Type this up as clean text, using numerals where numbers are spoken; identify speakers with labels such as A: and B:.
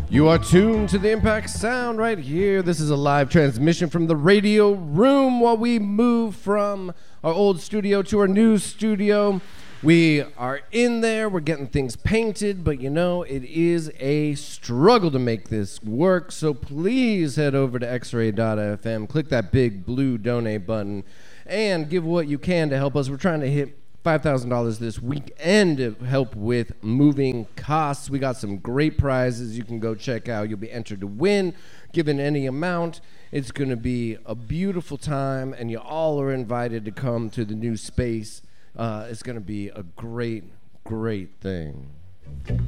A: You are tuned to the Impact Sound right here. This is a live transmission from the radio room while we move from our old studio to our new studio. We are in there, we're getting things painted, but you know, it is a struggle to make this work, so please head over to xray.fm, click that big blue donate button, and give what you can to help us. We're trying to hit $5,000 this weekend to help with moving costs. We got some great prizes you can go check out. You'll be entered to win, given any amount. It's going to be a beautiful time, and you all are invited to come to the new space. It's going to be a great, great thing.